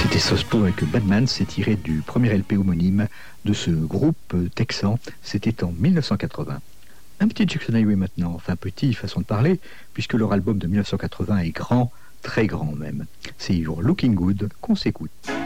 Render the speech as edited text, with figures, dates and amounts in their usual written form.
C'était South Pole avec Badman, c'est tiré du premier LP homonyme de ce groupe texan, c'était en 1980. Un petit Jackson Highway maintenant, enfin petit, façon de parler, puisque leur album de 1980 est grand, très grand même. C'est You're Looking Good qu'on s'écoute.